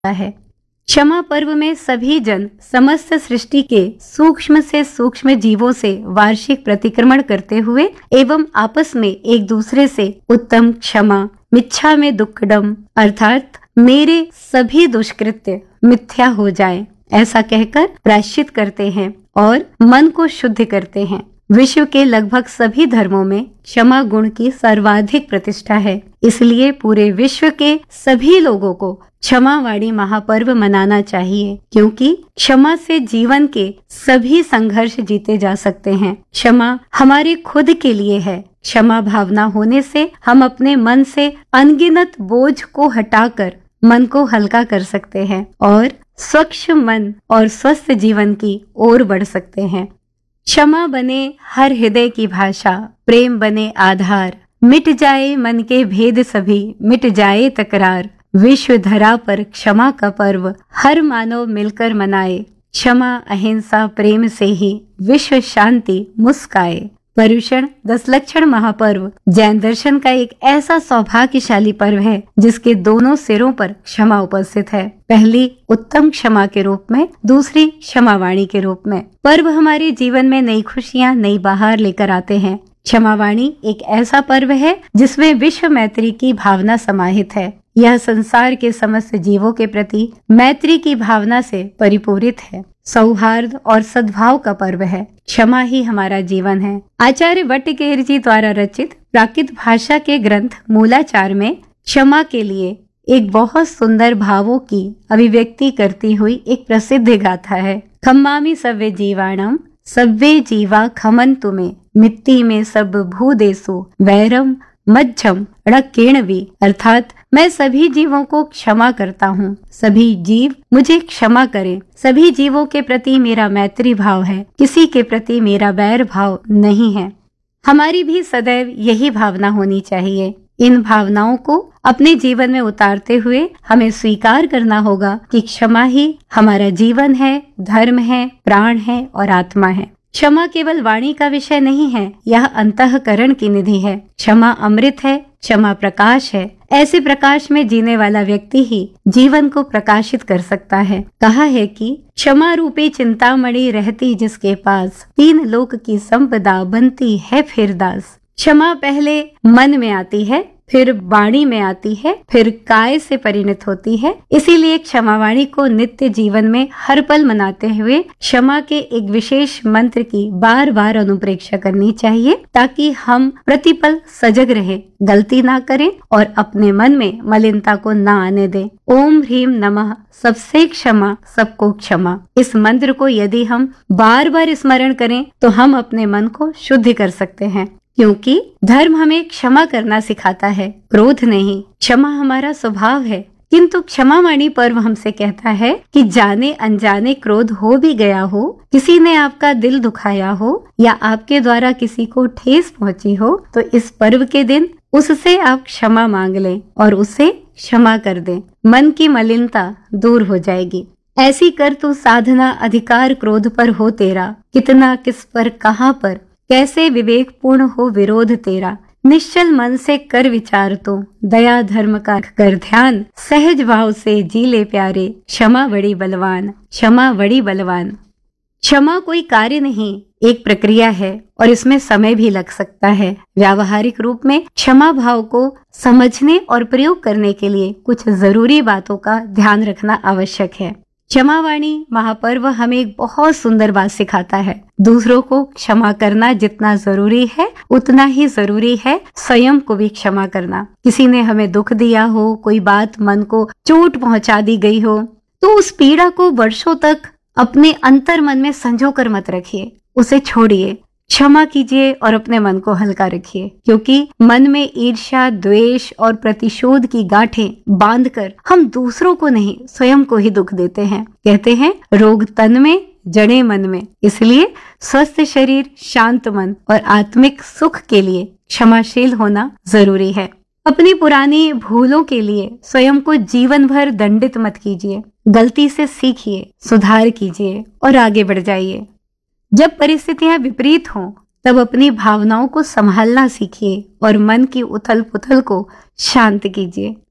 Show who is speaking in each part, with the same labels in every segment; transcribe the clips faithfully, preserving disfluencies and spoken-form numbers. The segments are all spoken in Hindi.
Speaker 1: है। क्षमा पर्व में सभी जन समस्त सृष्टि के सूक्ष्म से सूक्ष्म जीवों से वार्षिक प्रतिक्रमण करते हुए एवं आपस में एक दूसरे से उत्तम क्षमा मिच्छा में दुक्कडम अर्थात मेरे सभी दुष्कृत्य मिथ्या हो जाएं, ऐसा कहकर प्रायश्चित करते हैं और मन को शुद्ध करते हैं। विश्व के लगभग सभी धर्मों में क्षमा गुण की सर्वाधिक प्रतिष्ठा है, इसलिए पूरे विश्व के सभी लोगों को क्षमावाणी महापर्व मनाना चाहिए, क्योंकि क्षमा से जीवन के सभी संघर्ष जीते जा सकते हैं। क्षमा हमारे खुद के लिए है। क्षमा भावना होने से हम अपने मन से अनगिनत बोझ को हटाकर मन को हल्का कर सकते हैं और स्वच्छ मन और स्वस्थ जीवन की ओर बढ़ सकते हैं। क्षमा बने हर हृदय की भाषा, प्रेम बने आधार, मिट जाए मन के भेद सभी, मिट जाए तकरार। विश्व धरा पर क्षमा का पर्व हर मानव मिलकर मनाए, क्षमा अहिंसा प्रेम से ही विश्व शांति मुस्काए। पर्युषण दस लक्षण महापर्व जैन दर्शन का एक ऐसा सौभाग्यशाली पर्व है जिसके दोनों सिरों पर क्षमा उपस्थित है। पहली उत्तम क्षमा के रूप में, दूसरी क्षमावाणी के रूप में। पर्व हमारे जीवन में नई खुशियां, नई बहार लेकर आते हैं। क्षमावाणी एक ऐसा पर्व है जिसमें विश्व मैत्री की भावना समाहित है। यह संसार के समस्त जीवों के प्रति मैत्री की भावना से परिपूरित है। सौहार्द और सद्भाव का पर्व है। क्षमा ही हमारा जीवन है। आचार्य भट्टकेर जी द्वारा रचित प्राकृत भाषा के ग्रंथ मूलाचार में क्षमा के लिए एक बहुत सुंदर भावों की अभिव्यक्ति करती हुई एक प्रसिद्ध गाथा है। खम्मामि सव्वे जीवाणम सव्वे जीवा खमन तुम्हें, मिट्टी में सब भूदेसु वैरम मज्झम णकेणवी, अर्थात मैं सभी जीवों को क्षमा करता हूँ, सभी जीव मुझे क्षमा करें। सभी जीवों के प्रति मेरा मैत्री भाव है, किसी के प्रति मेरा वैर भाव नहीं है। हमारी भी सदैव यही भावना होनी चाहिए। इन भावनाओं को अपने जीवन में उतारते हुए हमें स्वीकार करना होगा कि क्षमा ही हमारा जीवन है, धर्म है, प्राण है और आत्मा है। क्षमा केवल वाणी का विषय नहीं है, यह अंतःकरण की निधि है। क्षमा अमृत है, क्षमा प्रकाश है। ऐसे प्रकाश में जीने वाला व्यक्ति ही जीवन को प्रकाशित कर सकता है। कहा है कि क्षमा रूपी चिंतामणि रहती जिसके पास, तीन लोक की संपदा बनती है फिर दास। क्षमा पहले मन में आती है, फिर वाणी में आती है, फिर काय से परिणत होती है। इसीलिए क्षमावाणी को नित्य जीवन में हर पल मनाते हुए क्षमा के एक विशेष मंत्र की बार बार अनुप्रेक्षा करनी चाहिए, ताकि हम प्रतिपल सजग रहे, गलती ना करें और अपने मन में मलिनता को ना आने दें। ओम ह्रीम नमः सबसे क्षमा सबको क्षमा। इस मंत्र को यदि हम बार बार स्मरण करें तो हम अपने मन को शुद्ध कर सकते हैं, क्योंकि धर्म हमें क्षमा करना सिखाता है, क्रोध नहीं। क्षमा हमारा स्वभाव है, किंतु क्षमावाणी पर्व हमसे कहता है कि जाने अनजाने क्रोध हो भी गया हो, किसी ने आपका दिल दुखाया हो या आपके द्वारा किसी को ठेस पहुंची हो, तो इस पर्व के दिन उससे आप क्षमा मांग लें और उसे क्षमा कर दें। मन की मलिनता दूर हो जाएगी। ऐसी कर तू साधना अधिकार क्रोध पर हो तेरा, कितना किस पर कहाँ पर, कैसे विवेक पूर्ण हो विरोध तेरा। निश्चल मन से कर विचार तो, दया धर्म का कर ध्यान, सहज भाव से जी ले प्यारे, क्षमा बड़ी बलवान, क्षमा बड़ी बलवान। क्षमा कोई कार्य नहीं, एक प्रक्रिया है और इसमें समय भी लग सकता है। व्यावहारिक रूप में क्षमा भाव को समझने और प्रयोग करने के लिए कुछ जरूरी बातों का ध्यान रखना आवश्यक है। क्षमावाणी महापर्व हमें एक बहुत सुंदर बात सिखाता है। दूसरों को क्षमा करना जितना जरूरी है, उतना ही जरूरी है स्वयं को भी क्षमा करना। किसी ने हमें दुख दिया हो, कोई बात मन को चोट पहुंचा दी गई हो, तो उस पीड़ा को वर्षों तक अपने अंतर मन में संजो कर मत रखिए, उसे छोड़िए, क्षमा कीजिए और अपने मन को हल्का रखिए, क्योंकि मन में ईर्ष्या, द्वेष और प्रतिशोध की गांठें बांधकर हम दूसरों को नहीं, स्वयं को ही दुख देते हैं। कहते हैं रोग तन में, जड़ें मन में। इसलिए स्वस्थ शरीर, शांत मन और आत्मिक सुख के लिए क्षमाशील होना जरूरी है। अपनी पुरानी भूलों के लिए स्वयं को जीवन भर दंडित मत कीजिए। गलती से सीखिए, सुधार कीजिए और आगे बढ़ जाइए। जब परिस्थितियां विपरीत हों तब अपनी भावनाओं को संभालना सीखिए और मन की उथल पुथल को शांत कीजिए।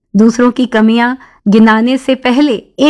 Speaker 1: दूसरों की कमियां गिनाने से पहले